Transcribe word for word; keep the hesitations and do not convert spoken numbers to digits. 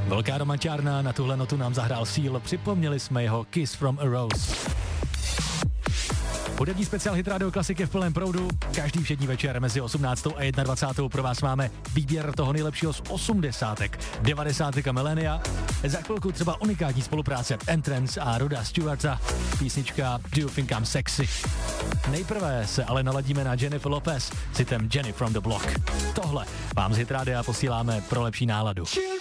Velká romančárna, na tuhle notu nám zahrál Seal, připomněli jsme jeho Kiss from a Rose. Hudební speciál Hit Radio Klasiky v plném proudu. Každý všední večer mezi osmnáctou a dvacátou první pro vás máme výběr toho nejlepšího z osmdesátek, devadesátek a milénia. Za chvilku třeba unikátní spolupráce Entrance a Roda Stewarta, písnička Do You Think I'm Sexy. Nejprve se ale naladíme na Jennifer Lopez s hitem Jenny from the Block. Tohle vám z Hit Radia posíláme pro lepší náladu.